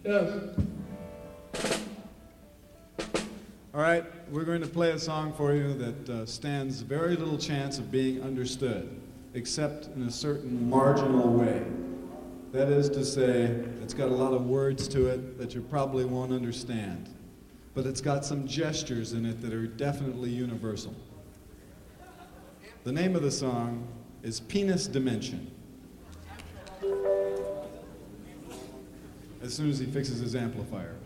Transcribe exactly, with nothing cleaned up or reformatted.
Yes. All right, we're going to play a song for you that uh, stands very little chance of being understood, except in a certain marginal way. That is to say, it's got a lot of words to it that you probably won't understand, but it's got some gestures in it that are definitely universal. The name of the song is Penis Dimension. As soon as he fixes his amplifier.